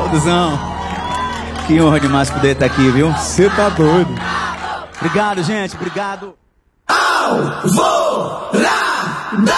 Alduzão, que honra demais poder estar aqui, viu? Você tá doido. Obrigado, gente, obrigado. Alvorada!